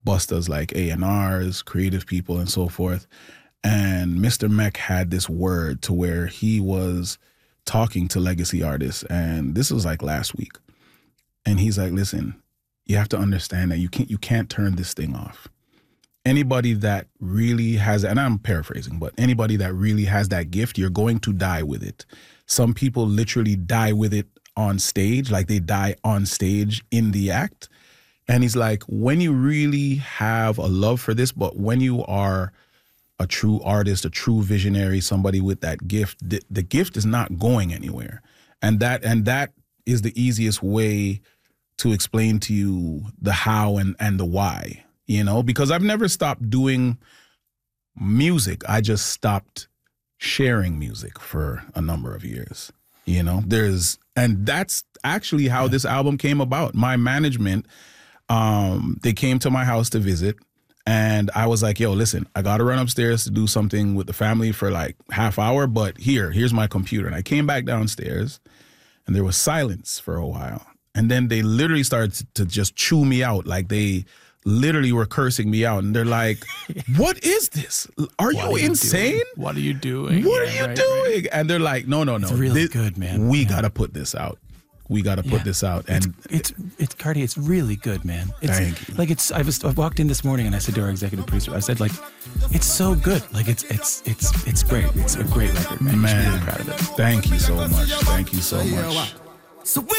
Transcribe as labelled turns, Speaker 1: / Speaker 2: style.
Speaker 1: Busta's like A&Rs, creative people, and so forth. And Mr. Mech had this word to where he was talking to legacy artists, and this was like last week. And he's like, listen, you have to understand that you can't turn this thing off. Anybody that really has, and I'm paraphrasing, but anybody that really has that gift, you're going to die with it. Some people literally die with it on stage, like they die on stage in the act. And he's like, when you really have a love for this, but when you are a true artist, a true visionary, somebody with that gift, the gift is not going anywhere. And that is the easiest way to explain to you the how and the why, you know, because I've never stopped doing music. I just stopped sharing music for a number of years, you know. And that's actually how this album came about. My management, they came to my house to visit. And I was like, yo, listen, I got to run upstairs to do something with the family for like half hour, but here's my computer. And I came back downstairs and there was silence for a while. And then they literally started to just chew me out. Like they literally were cursing me out. And they're like, what is this? Are you insane?
Speaker 2: What are you doing?
Speaker 1: What are you doing? Right. And they're like, no.
Speaker 2: It's really good, man.
Speaker 1: We got to put this out. We got to put this out. And
Speaker 2: it's Cardi, it's really good, man.
Speaker 1: Thank you.
Speaker 2: Like I walked in this morning and I said to our executive producer, I said, like, it's so good. Like it's great. It's a great record, man. I'm really proud of it.
Speaker 1: Thank you so much. Thank you so much.
Speaker 3: So